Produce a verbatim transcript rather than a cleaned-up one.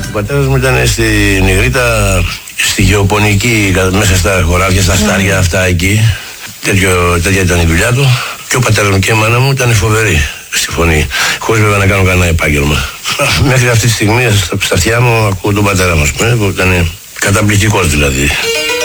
Ο πατέρας μου ήταν στην Ιγρήτα, στη γεωπονική, μέσα στα χωράφια, στα στάρια αυτά εκεί. Τέτοιο, τέτοια ήταν η δουλειά του. Και ο πατέρας μου και η μάνα μου ήταν φοβεροί στη φωνή, χωρίς βέβαια να κάνω κανένα επάγγελμα. Μέχρι αυτή τη στιγμή στα αυτιά μου ακούω τον πατέρα μας, που ήταν καταπληκτικός δηλαδή.